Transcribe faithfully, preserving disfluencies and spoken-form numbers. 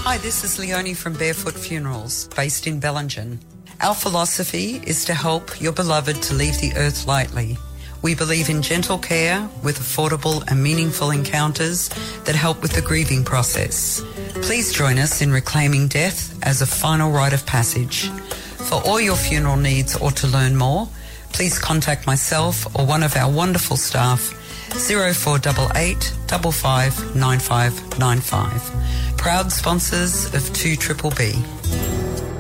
Hi, this is Leonie from Barefoot Funerals, based in Bellingen. Our philosophy is to help your beloved to leave the earth lightly. We believe in gentle care with affordable and meaningful encounters that help with the grieving process. Please join us in reclaiming death as a final rite of passage. For all your funeral needs or to learn more, please contact myself or one of our wonderful staff, zero four eight eight, five five, nine five nine five. Proud sponsors of two B B B.